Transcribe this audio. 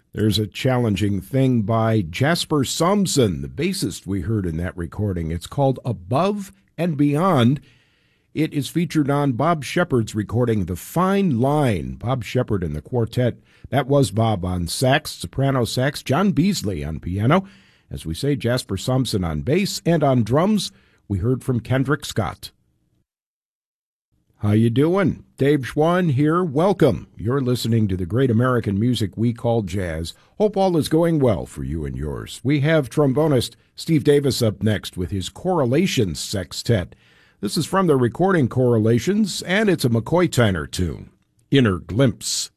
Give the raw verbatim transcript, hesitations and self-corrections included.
There's a challenging thing by Jasper Somson, the bassist we heard in that recording. It's called Above and Beyond. It is featured on Bob Shepard's recording, The Fine Line. Bob Shepard and the quartet. That was Bob on sax, soprano sax, John Beasley on piano. As we say, Jasper Somson on bass, and on drums, we heard from Kendrick Scott. How you doing? Dave Schwann here. Welcome. You're listening to the great American music we call jazz. Hope all is going well for you and yours. We have trombonist Steve Davis up next with his Correlations Sextet. This is from the recording Correlations, and it's a McCoy Tyner tune, Inner Glimpse.